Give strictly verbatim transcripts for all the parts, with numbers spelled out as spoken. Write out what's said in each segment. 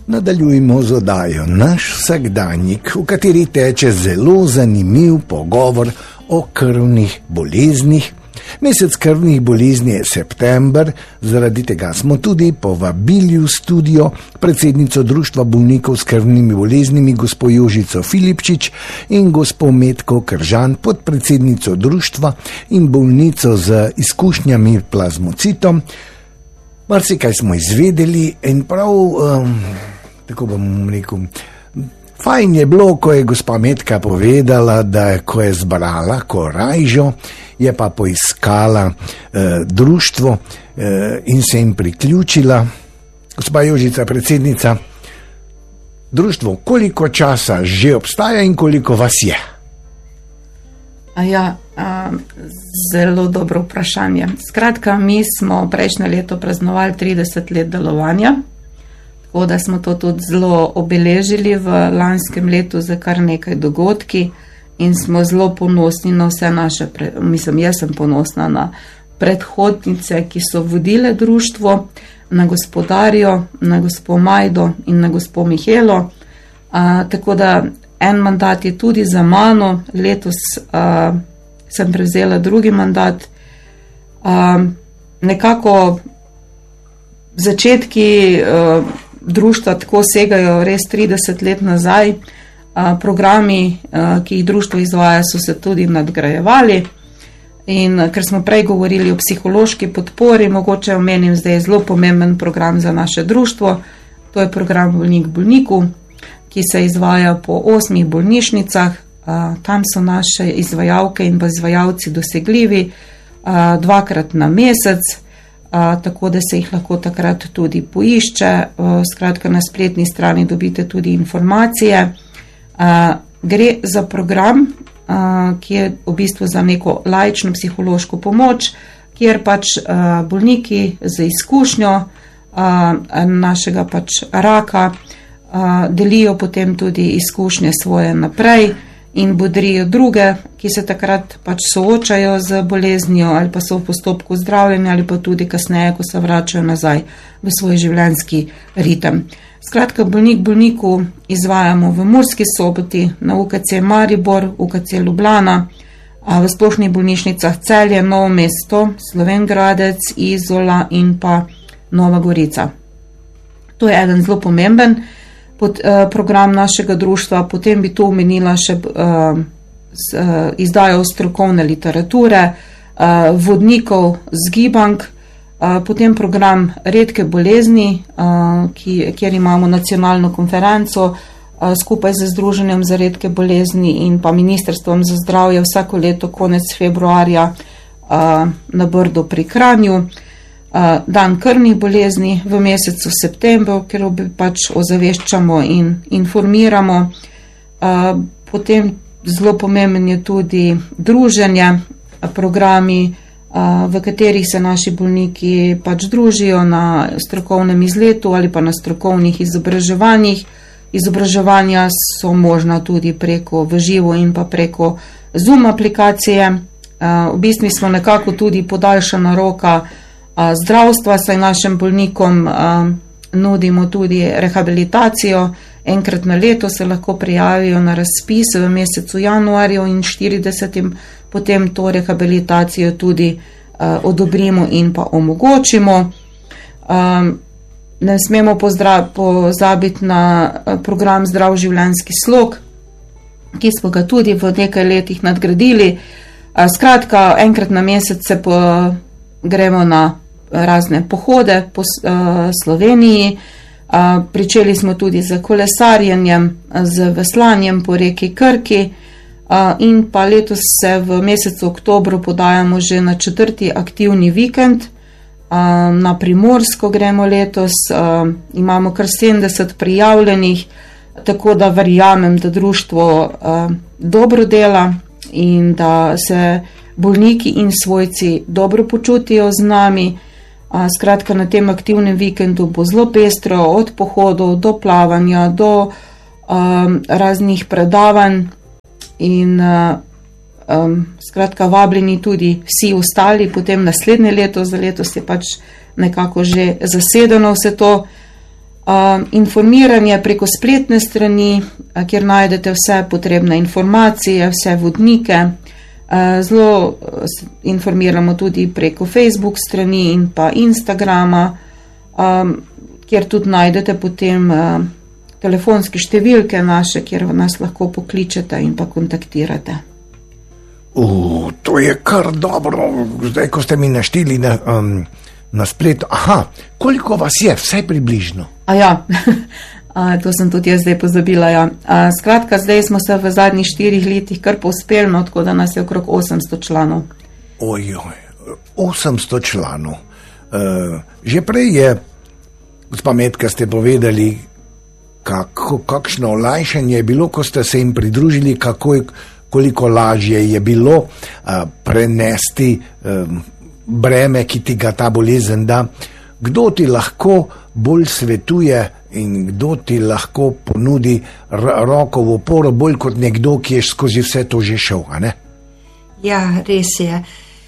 Nadaljujemo z oddajo Naš vsakdanjik, v kateri teče zelo zanimiv pogovor o krvnih boleznih. Mesec krvnih bolezni je september, zaradi tega smo tudi povabili v studio predsednico Društva bolnikov s krvnimi boleznimi gospo Jožico Filipčič in gospo Metko Kržan, podpredsednico društva in bolnico z izkušnjami plazmocitom. Marsikaj smo izvedeli in prav, um, tako bom rekel, fajn je bilo, ko je gospa Metka povedala, da je, ko je zbrala korajžo, je pa poiskala eh, društvo eh, in se jim priključila. Gospa Jožica, predsednica, društvo koliko časa že obstaja in koliko vas je? A ja, a, zelo dobro vprašanje. Skratka, mi smo prejšnje leto praznovali trideset let delovanja, tako da smo to tudi zelo obeležili v lanskem letu za kar nekaj dogodki in smo zelo ponosni na vse naše, pre, mislim, jaz sem ponosna na predhodnice, ki so vodile društvo, na gospodarjo, na gospo Majdo in na gospo Mihelo, a, tako da en mandat je tudi za mano, letos uh, sem prevzela drugi mandat. Uh, nekako začetki uh, društva tako segajo res trideset let nazaj. Uh, programi, uh, ki jih društvo izvaja, so se tudi nadgrajevali. In uh, ker smo prej govorili o psihološki podpori, mogoče omenim zdaj zelo pomemben program za naše društvo. To je program Bolnik bolniku, ki se izvaja po osmih bolnišnicah. Tam so naše izvajalke in pa izvajalci dosegljivi dvakrat na mesec, tako da se jih lahko takrat tudi poišče. Skratka, na spletni strani dobite tudi informacije. Gre za program, ki je v bistvu za neko laično psihološko pomoč, kjer pač bolniki z izkušnjo našega pač raka delijo potem tudi izkušnje svoje naprej in bodrijo druge, ki se takrat pač soočajo z boleznijo ali pa so v postopku zdravljenja ali pa tudi kasneje, ko se vračajo nazaj v svoj življenjski ritem. Skratka, Bolnik bolniku izvajamo v Murski Soboti, na U K C Maribor, U K C Ljubljana, v splošnih bolnišnicah Celje, Novo mesto, Slovenj Gradec, Izola in pa Nova Gorica. To je eden zelo pomemben pod, eh, program našega društva. Potem bi tu omenila še eh, s, eh, izdajo strokovne literature, eh, vodnikov z gibank, eh, potem program redke bolezni, eh, ki, kjer imamo nacionalno konferenco eh, skupaj z Združenjem za redke bolezni in pa Ministrstvom za zdravje vsako leto konec februarja eh, na Brdu pri Kranju. Dan krvnih bolezni v mesecu septembru, ker pač ozaveščamo in informiramo. Potem zelo pomemben je tudi druženje, programi, v katerih se naši bolniki pač družijo na strokovnem izletu ali pa na strokovnih izobraževanjih. Izobraževanja so možna tudi preko v živo in pa preko Zoom aplikacije. V bistvu smo nekako tudi podaljšana roka zdravstva, saj našim bolnikom a, nudimo tudi rehabilitacijo. Enkrat na leto se lahko prijavijo na razpis v mesecu januarju in štiridesetim potem to rehabilitacijo tudi a, odobrimo in pa omogočimo. A, ne smemo pozdrav, pozabiti na program Zdrav življenjski slog, ki smo ga tudi v nekaj letih nadgradili. A, skratka, enkrat na mesec se po, gremo na razne pohode po uh, Sloveniji. Uh, pričeli smo tudi z kolesarjenjem, z veslanjem po reki Krki uh, in pa letos se v mesecu oktobru podajamo že na četrti aktivni vikend. Uh, na Primorsko gremo letos, uh, imamo kar sedemdeset prijavljenih, tako da verjamem, da društvo uh, dobro dela in da se bolniki in svojci dobro počutijo z nami. Skratka, na tem aktivnem vikendu bo zelo pestro, od pohodov do plavanja, do um, raznih predavanj in uh, um, skratka, vabljeni tudi vsi ostali, potem naslednje leto, za letos je pač nekako že zasedeno vse to. Uh, informiranje preko spletne strani, uh, kjer najdete vse potrebne informacije, vse vodnike. Uh, zelo uh, informiramo tudi preko Facebook strani in pa Instagrama, um, kjer tudi najdete potem uh, telefonske številke naše, kjer nas lahko pokličete in pa kontaktirate. Uh, to je kar dobro, zdaj ko ste mi našteli na, um, na spletu. Aha, koliko vas je, vsaj približno? A ja, a, to sem tudi jaz zdaj pozabila. Ja. A, skratka, zdaj smo se v zadnjih štirih letih kar povzpeli, no, tako da nas je okrog osemsto članov. Ojoj, osemsto članov. Uh, že prej je, gospa Metka, ste povedali, kako, kakšno olajšanje je bilo, ko ste se jim pridružili, kako je, koliko lažje je bilo uh, prenesti uh, breme, ki ti ga ta bolezen da. Kdo ti lahko bolj svetuje in kdo ti lahko ponudi roko v oporo, bolj kot nekdo, ki je skozi vse to že šel, a ne? Ja, res je.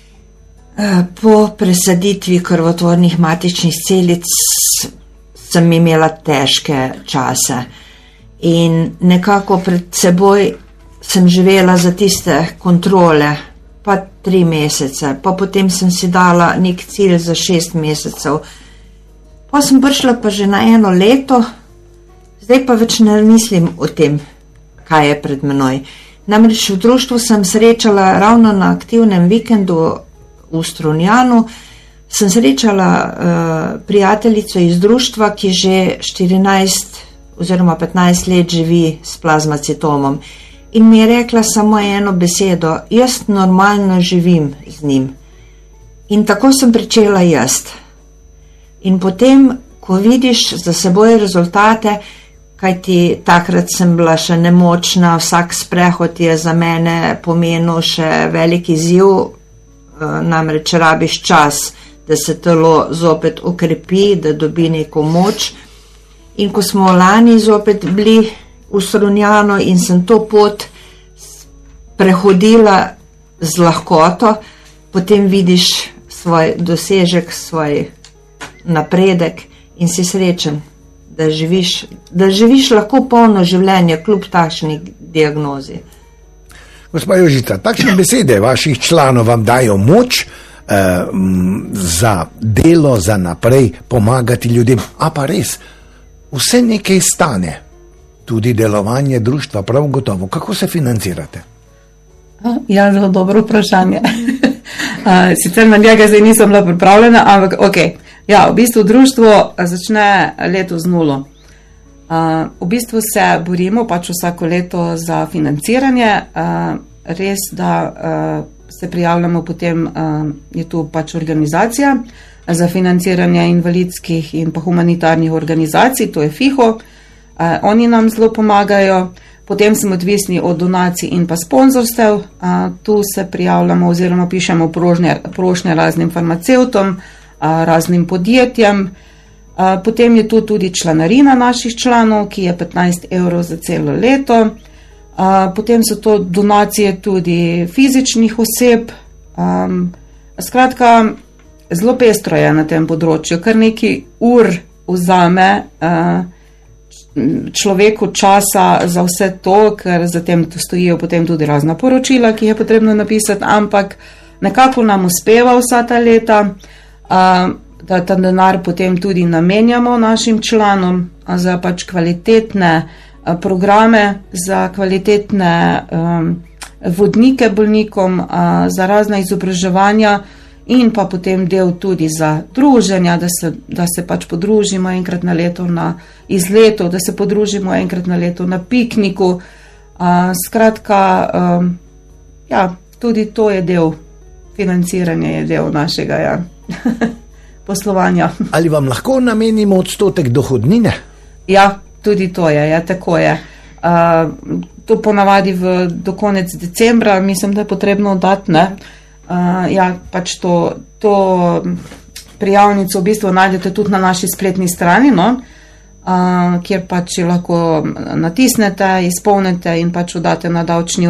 Po presaditvi krvotvornih matičnih celic sem imela težke čase in nekako pred seboj sem živela za tiste kontrole, pa tri mesece, pa potem sem si dala nek cilj za šest mesecev. Pa sem prišla pa že na eno leto, zdaj pa več ne mislim o tem, kaj je pred menoj. Namreč v društvu sem srečala ravno na aktivnem vikendu v Strunjanu, sem srečala uh, prijateljico iz društva, ki že štirinajst oziroma petnajst let živi s plazmacitomom. In mi je rekla samo eno besedo, jaz normalno živim z njim. In tako sem pričela jaz. In potem, ko vidiš za seboj rezultate, kajti takrat sem bila še nemočna, vsak sprehod je za mene pomenil še velik izziv, namreč rabiš čas, da se telo zopet okrepi, da dobi neko moč. In ko smo lani zopet bili v Strunjanu in sem to pot prehodila z lahkoto, potem vidiš svoj dosežek, svoj napredek in si srečen, da živiš, da živiš lahko polno življenje kljub takšni diagnozi. Gospa Jožica, takšne besede vaših članov vam dajo moč eh, za delo, za naprej pomagati ljudem. A pa res, vse nekaj stane. Tudi delovanje društva, prav gotovo. Kako se financirate? Ja, zelo dobro vprašanje. Sicer na njega zdaj nisem bila pripravljena, ampak ok. Ja, v bistvu društvo začne leto z nulo. V bistvu se borimo pač vsako leto za financiranje. Res, da se prijavljamo, potem je tu pač organizacija za financiranje invalidskih in pa humanitarnih organizacij, to je FIHO. Uh, oni nam zelo pomagajo, potem smo odvisni od donacij in pa sponzorstev, uh, tu se prijavljamo oziroma pišemo prošnje, prošnje raznim farmacevtom, uh, raznim podjetjem, uh, potem je tu tudi članarina naših članov, ki je petnajst evrov za celo leto, uh, potem so to donacije tudi fizičnih oseb, um, skratka, zelo pestro je na tem področju, kar nekaj ur vzame uh, človeku časa za vse to, ker zatem stojijo potem tudi razna poročila, ki je potrebno napisati, ampak nekako nam uspeva vsa ta leta, da ta denar potem tudi namenjamo našim članom za pač kvalitetne programe, za kvalitetne vodnike bolnikom, za razna izobraževanja in pa potem del tudi za druženja, da se, da se pač podružimo enkrat na leto na izletu, da se podružimo enkrat na leto na pikniku. Uh, skratka, um, ja, tudi to je del financiranja, je del našega ja, poslovanja. Ali vam lahko namenimo odstotek dohodnine? Ja, tudi to je, ja, tako je. Uh, to ponavadi v, do konec decembra, mislim, da je potrebno dati, ne? Uh, ja, pač to, to prijavnico v bistvu najdete tudi na naši spletni strani, no? uh, kjer pač lahko natisnete, izpolnite in pač oddate na davčni